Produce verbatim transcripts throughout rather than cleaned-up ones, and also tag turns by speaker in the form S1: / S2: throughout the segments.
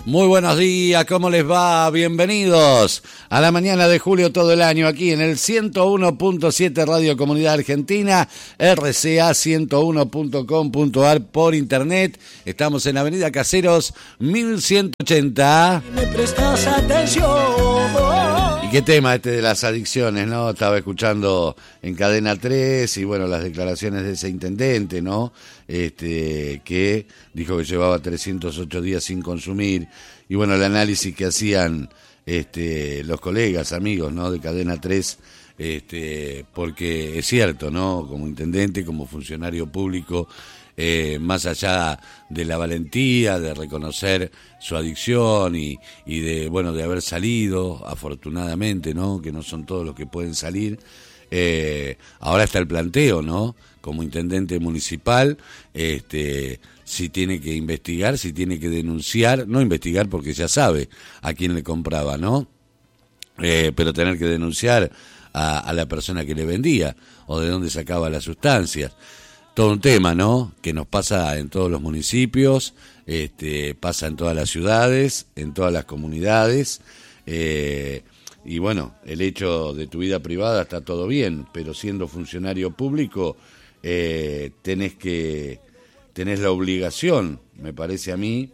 S1: Muy buenos días, ¿cómo les va? Bienvenidos a la mañana de julio todo el año aquí en el ciento uno punto siete Radio Comunidad Argentina, R C A ciento uno punto com punto a r por internet. Estamos en Avenida Caseros mil ciento ochenta.
S2: Me prestas atención.
S1: ¿Y qué tema este de las adicciones, no? Estaba escuchando en Cadena tres y bueno, las declaraciones de ese intendente, ¿no? Este, que dijo que llevaba trescientos ocho días sin consumir, y bueno, el análisis que hacían este, los colegas, amigos, ¿no? De Cadena tres, este, porque es cierto, ¿no? Como intendente, como funcionario público, eh, más allá de la valentía, de reconocer su adicción y, y de, bueno, de haber salido, afortunadamente, ¿no? Que no son todos los que pueden salir. Eh, ahora está el planteo, ¿no? Como intendente municipal, este, si tiene que investigar, si tiene que denunciar, no investigar porque ya sabe a quién le compraba, ¿no? Eh, pero tener que denunciar a, a la persona que le vendía o de dónde sacaba las sustancias. Todo un tema, ¿no? Que nos pasa en todos los municipios, este, pasa en todas las ciudades, en todas las comunidades. Eh, y bueno, el hecho de tu vida privada está todo bien, pero siendo funcionario público eh, tenés que tenés la obligación, me parece a mí,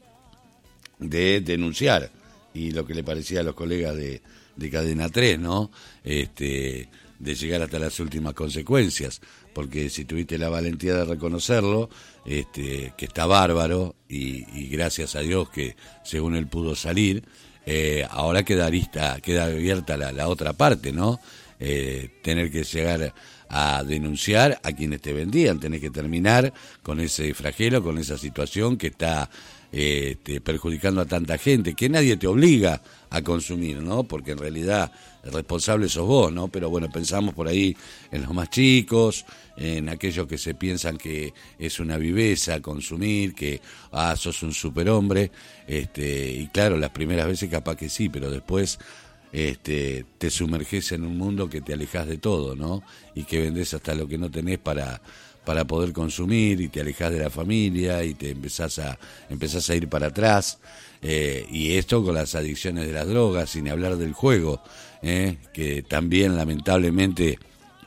S1: de denunciar. Y lo que le parecía a los colegas de, de Cadena tres, ¿no? Este, de llegar hasta las últimas consecuencias, porque si tuviste la valentía de reconocerlo, este, que está bárbaro, y, y gracias a Dios que según él pudo salir, eh, ahora queda, arista, queda abierta la, la otra parte, ¿no? Eh, tener que llegar a denunciar a quienes te vendían, tenés que terminar con ese flagelo, con esa situación que está eh, este, perjudicando a tanta gente, que nadie te obliga a consumir, ¿no? Porque en realidad el responsable sos vos, ¿no? Pero bueno, pensamos por ahí en los más chicos, en aquellos que se piensan que es una viveza consumir, que ah, sos un superhombre, este, y claro, las primeras veces capaz que sí, pero después este, te sumerges en un mundo que te alejas de todo, ¿no? Y que vendés hasta lo que no tenés para para poder consumir, y te alejás de la familia y te empezás a empezás a ir para atrás, eh, y esto con las adicciones de las drogas, sin hablar del juego, eh, que también lamentablemente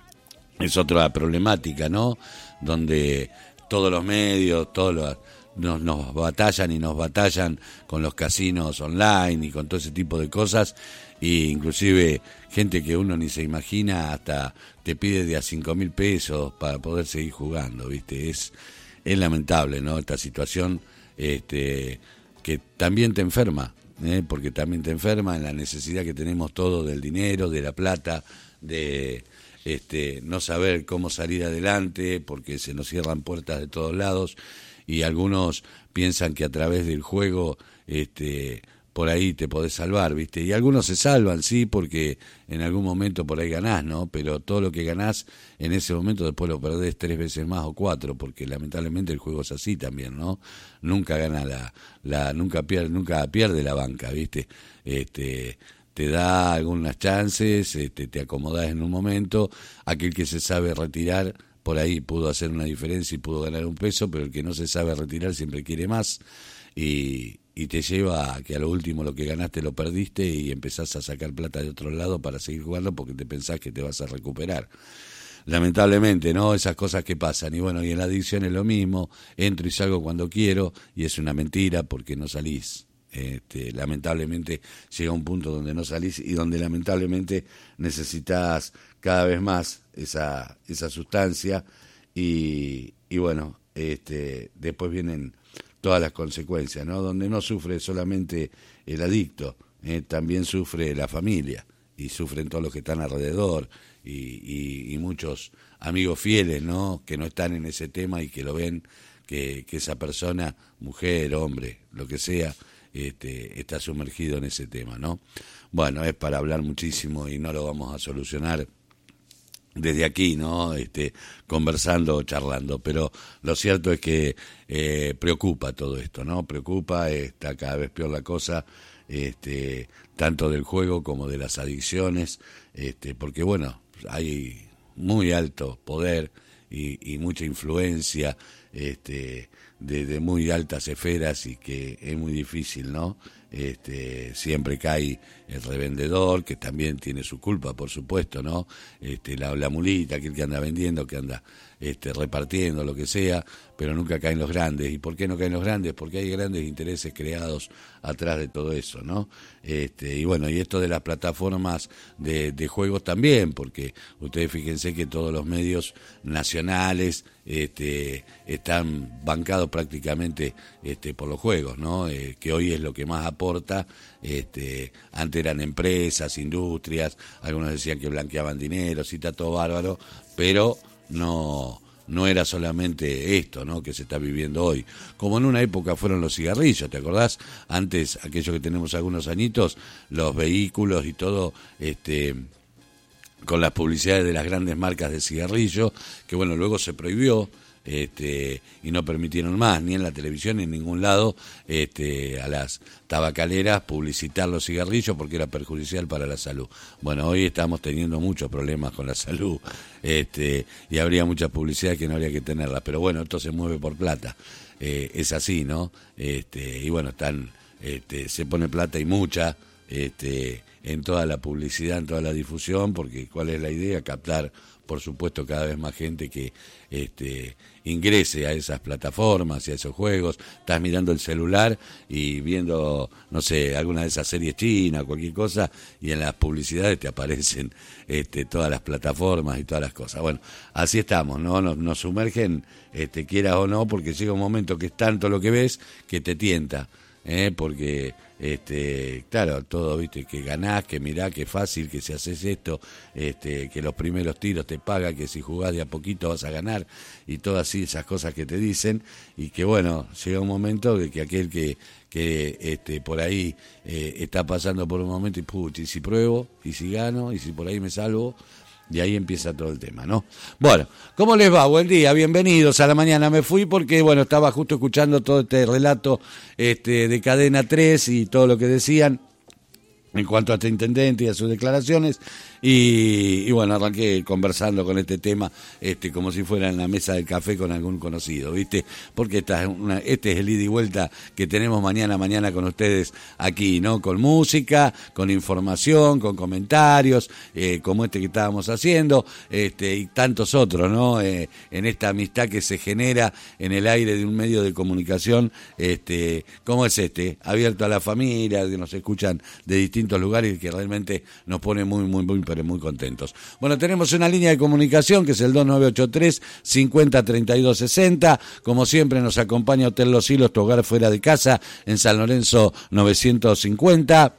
S1: es otra problemática, ¿no? Donde todos los medios, todos los Nos, nos batallan y nos batallan con los casinos online y con todo ese tipo de cosas, e inclusive gente que uno ni se imagina hasta te pide de a cinco mil pesos para poder seguir jugando, ¿viste? Es, es lamentable, ¿no? Esta situación este, que también te enferma, ¿eh? Porque también te enferma en la necesidad que tenemos todos del dinero, de la plata, de este, no saber cómo salir adelante porque se nos cierran puertas de todos lados. Y algunos piensan que a través del juego este, por ahí te podés salvar, ¿viste? Y algunos se salvan, sí, porque en algún momento por ahí ganás, ¿no? Pero todo lo que ganás en ese momento después lo perdés tres veces más o cuatro, porque lamentablemente el juego es así también, ¿no? Nunca gana la, la nunca pierde, nunca pierde la banca, ¿viste? Este, te da algunas chances, este, te acomodás en un momento, aquel que se sabe retirar por ahí pudo hacer una diferencia y pudo ganar un peso, pero el que no se sabe retirar siempre quiere más, y, y te lleva a que a lo último lo que ganaste lo perdiste y empezás a sacar plata de otro lado para seguir jugando porque te pensás que te vas a recuperar. Lamentablemente, ¿no? Esas cosas que pasan. Y bueno, y en la adicción es lo mismo, entro y salgo cuando quiero, y es una mentira porque no salís. Este, lamentablemente llega un punto donde no salís y donde lamentablemente necesitas cada vez más esa esa sustancia, y, y bueno, este, después vienen todas las consecuencias, ¿no? Donde no sufre solamente el adicto, eh, también sufre la familia y sufren todos los que están alrededor, y, y, y muchos amigos fieles, ¿no? Que no están en ese tema y que lo ven, que, que esa persona, mujer, hombre, lo que sea, Este, está sumergido en ese tema, ¿no? Bueno, es para hablar muchísimo y no lo vamos a solucionar desde aquí, ¿no? Este, conversando o charlando, pero lo cierto es que eh, preocupa todo esto, ¿no? Preocupa, está cada vez peor la cosa, este, tanto del juego como de las adicciones, este, porque bueno, hay muy alto poder y, y mucha influencia, este, de, de muy altas esferas, y que es muy difícil, ¿no? este, siempre cae el revendedor, que también tiene su culpa, por supuesto, ¿no? Este, la, la mulita, aquel que anda vendiendo, que anda este, repartiendo, lo que sea, pero nunca caen los grandes. ¿Y por qué no caen los grandes? Porque hay grandes intereses creados atrás de todo eso, ¿no? Este, y bueno, y esto de las plataformas de, de juegos también, porque ustedes fíjense que todos los medios nacionales este, están bancados prácticamente este, por los juegos, ¿no? Eh, que hoy es lo que más aporta. Este, antes eran empresas, industrias, algunos decían que blanqueaban dinero, sí, está todo bárbaro, pero no... no era solamente esto, ¿no?, que se está viviendo hoy. Como en una época fueron los cigarrillos, ¿te acordás? Antes, aquellos que tenemos algunos añitos, los vehículos y todo, este, con las publicidades de las grandes marcas de cigarrillos, que bueno, luego se prohibió, este, y no permitieron más, ni en la televisión ni en ningún lado, este, a las tabacaleras publicitar los cigarrillos porque era perjudicial para la salud. Bueno, hoy estamos teniendo muchos problemas con la salud, este, y habría mucha publicidad que no habría que tenerla, pero bueno, esto se mueve por plata, eh, es así, ¿no? Este, y bueno, están, este, se pone plata y mucha, este, en toda la publicidad, en toda la difusión, porque ¿cuál es la idea? Captar, por supuesto, cada vez más gente que este, ingrese a esas plataformas y a esos juegos. Estás mirando el celular y viendo, no sé, alguna de esas series chinas, cualquier cosa, y en las publicidades te aparecen este, todas las plataformas y todas las cosas. Bueno, así estamos, ¿no? Nos, nos sumergen, este, quieras o no, porque llega un momento que es tanto lo que ves que te tienta, ¿eh? Porque... Este, claro, todo, viste, que ganás, que mirá, que fácil, que si haces esto, este, que los primeros tiros te paga, que si jugás de a poquito vas a ganar, y todas así esas cosas que te dicen, y que bueno, llega un momento de que aquel que, que este, por ahí eh, está pasando por un momento y puch, y si pruebo, y si gano, y si por ahí me salvo, y ahí empieza todo el tema, ¿no? Bueno, ¿cómo les va? Buen día, bienvenidos a La Mañana. Me fui porque, bueno, estaba justo escuchando todo este relato este, de Cadena tres y todo lo que decían en cuanto a este intendente y a sus declaraciones, y, y bueno, arranqué conversando con este tema este como si fuera en la mesa del café con algún conocido, ¿viste? Porque esta es una, este es el ida y vuelta que tenemos mañana mañana con ustedes aquí, ¿no? Con música, con información, con comentarios, eh, como este que estábamos haciendo, este y tantos otros, ¿no? Eh, en esta amistad que se genera en el aire de un medio de comunicación, este como es este, abierto a la familia, que nos escuchan de distintos lugares y que realmente nos pone muy, muy, muy, pero muy contentos. Bueno, tenemos una línea de comunicación que es el dos nueve ocho tres, cincuenta, treinta y dos sesenta. Como siempre nos acompaña Hotel Los Hilos, tu hogar fuera de casa, en San Lorenzo novecientos cincuenta.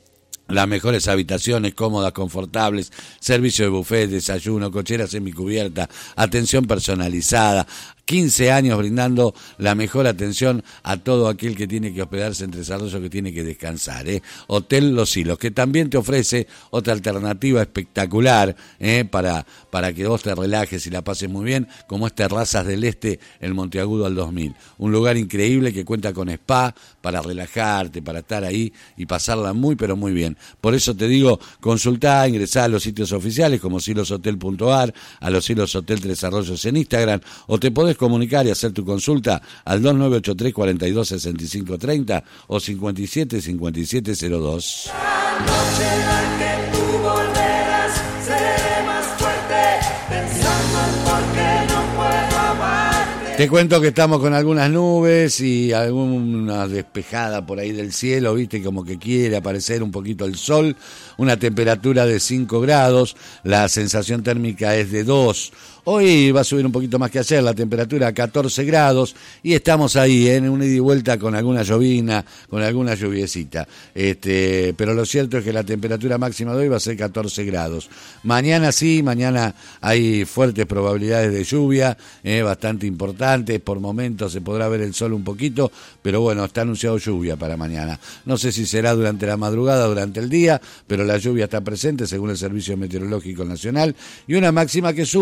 S1: Las mejores habitaciones, cómodas, confortables, servicio de buffet, desayuno, cochera semicubierta, atención personalizada, quince años brindando la mejor atención a todo aquel que tiene que hospedarse en Tres Arroyos, que tiene que descansar, ¿eh? Hotel Los Hilos, que también te ofrece otra alternativa espectacular, ¿eh? para, para que vos te relajes y la pases muy bien, como es Terrazas del Este, el Monteagudo al dos mil. Un lugar increíble que cuenta con spa para relajarte, para estar ahí y pasarla muy, pero muy bien. Por eso te digo, consultá, ingresá a los sitios oficiales como siloshotel punto a r, a los Silos Hotel Tres Arroyos en Instagram, o te podés comunicar y hacer tu consulta al dos nueve ocho tres, cuarenta y dos, sesenta y cinco treinta o cincuenta y siete, cincuenta y siete cero dos.
S2: La noche en la que tú volverás, seré más fuerte, pensando en por qué no puedo amarte.
S1: Te cuento que estamos con algunas nubes y alguna despejada por ahí del cielo, viste, como que quiere aparecer un poquito el sol, una temperatura de cinco grados, la sensación térmica es de dos. Hoy va a subir un poquito más que ayer, la temperatura a catorce grados, y estamos ahí, ¿eh? En un ida y vuelta con alguna llovina, con alguna lluviecita. Este, pero lo cierto es que la temperatura máxima de hoy va a ser catorce grados. Mañana sí, mañana hay fuertes probabilidades de lluvia, ¿eh? Bastante importantes, por momentos se podrá ver el sol un poquito, pero bueno, está anunciado lluvia para mañana. No sé si será durante la madrugada o durante el día, pero la lluvia está presente según el Servicio Meteorológico Nacional, y una máxima que sube,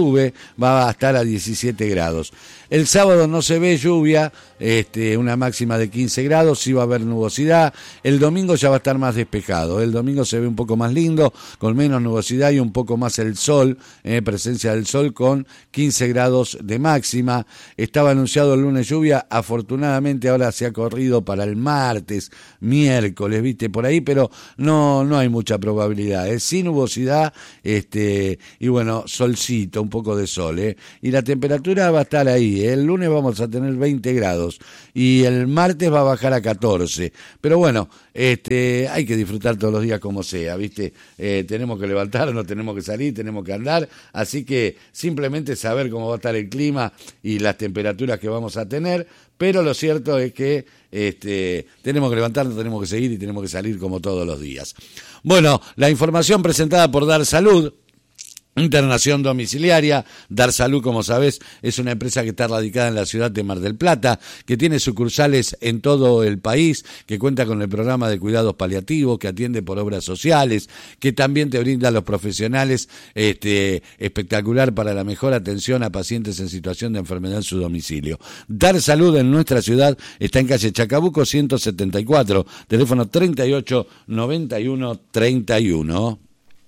S1: va a estar a diecisiete grados. El sábado no se ve lluvia, este, una máxima de quince grados, sí va a haber nubosidad. El domingo ya va a estar más despejado. El domingo se ve un poco más lindo, con menos nubosidad y un poco más el sol, eh, presencia del sol con quince grados de máxima. Estaba anunciado el lunes lluvia, afortunadamente ahora se ha corrido para el martes, miércoles, viste, por ahí, pero no, no hay mucha probabilidad. Eh. Sin nubosidad, este, y bueno, solcito, un poco de sol, eh. Y la temperatura va a estar ahí. El lunes vamos a tener veinte grados y el martes va a bajar a catorce. Pero bueno, este, hay que disfrutar todos los días como sea, ¿viste? Eh, tenemos que levantarnos, tenemos que salir, tenemos que andar. Así que simplemente saber cómo va a estar el clima y las temperaturas que vamos a tener. Pero lo cierto es que este, tenemos que levantarnos, tenemos que seguir y tenemos que salir como todos los días. Bueno, la información presentada por Dar Salud. Internación domiciliaria. Dar Salud, como sabés, es una empresa que está radicada en la ciudad de Mar del Plata, que tiene sucursales en todo el país, que cuenta con el programa de cuidados paliativos, que atiende por obras sociales, que también te brinda a los profesionales este, espectacular para la mejor atención a pacientes en situación de enfermedad en su domicilio. Dar Salud en nuestra ciudad está en calle Chacabuco ciento setenta y cuatro, teléfono treinta y ocho noventa y uno treinta y uno.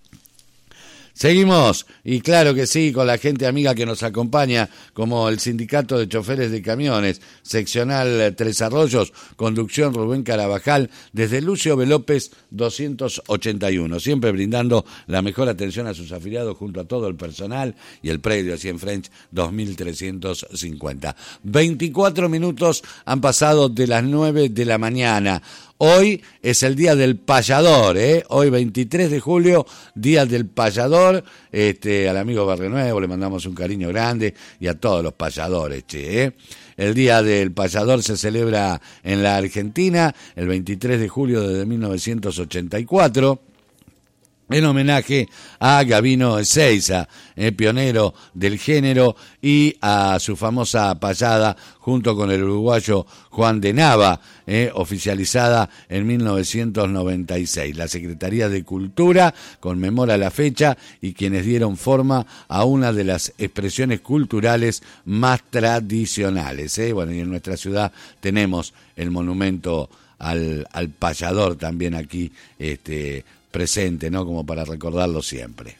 S1: Seguimos, y claro que sí, con la gente amiga que nos acompaña, como el Sindicato de Choferes de Camiones, Seccional Tres Arroyos, Conducción Rubén Carabajal, desde Lucio B. López doscientos ochenta y uno, siempre brindando la mejor atención a sus afiliados junto a todo el personal y el predio Cien French dos mil trescientos cincuenta. veinticuatro minutos han pasado de las nueve de la mañana. Hoy es el día del payador, ¿eh? Hoy veintitrés de julio, día del payador. Este, al amigo Barrio Nuevo le mandamos un cariño grande y a todos los payadores, che, ¿eh? El día del payador se celebra en la Argentina el veintitrés de julio de mil novecientos ochenta y cuatro. En homenaje a Gabino Ezeiza, eh, pionero del género, y a su famosa payada junto con el uruguayo Juan de Nava, eh, oficializada en mil novecientos noventa y seis. La Secretaría de Cultura conmemora la fecha y quienes dieron forma a una de las expresiones culturales más tradicionales. Eh. Bueno, y en nuestra ciudad tenemos el monumento al, al payador también aquí, este, presente, ¿no? Como para recordarlo siempre.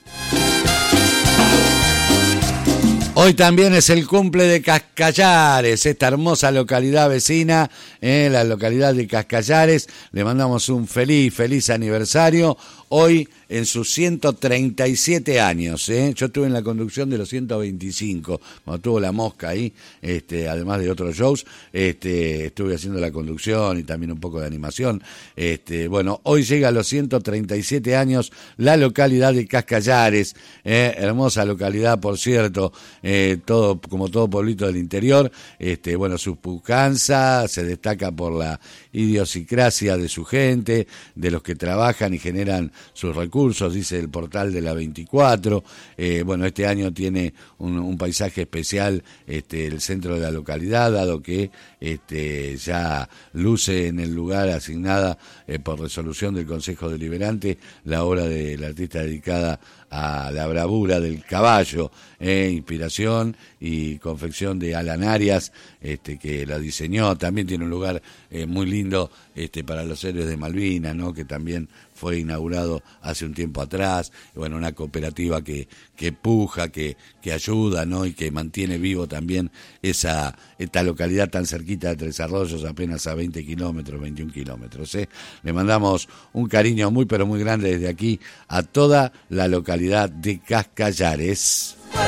S1: Hoy también es el cumple de Cascallares, esta hermosa localidad vecina, eh, la localidad de Cascallares. Le mandamos un feliz, feliz aniversario. Hoy en sus ciento treinta y siete años, ¿eh? Yo estuve en la conducción de los ciento veinticinco, cuando tuvo La Mosca ahí, este, además de otros shows, este, estuve haciendo la conducción y también un poco de animación. Este, bueno, hoy llega a los ciento treinta y siete años la localidad de Cascallares, eh, hermosa localidad, por cierto, eh, todo, como todo pueblito del interior. Este, bueno, su pujanza se destaca por la idiosincrasia de su gente, de los que trabajan y generan sus recursos, dice el portal de la veinticuatro. Eh, bueno, este año tiene un, un paisaje especial, este, el centro de la localidad, dado que este, ya luce en el lugar asignada eh, por resolución del Consejo Deliberante la obra del artista dedicada a la bravura del caballo, eh, inspiración y confección de Alan Arias, este, que la diseñó. También tiene un lugar eh, muy lindo este, para los héroes de Malvinas, ¿no? Que también fue inaugurado hace un tiempo atrás. Bueno, una cooperativa que, que puja, que, que ayuda, ¿no? Y que mantiene vivo también esa esta localidad tan cerquita de Tres Arroyos, apenas a veinte kilómetros, veintiún kilómetros, ¿eh? Le mandamos un cariño muy pero muy grande desde aquí a toda la localidad de Cascallares.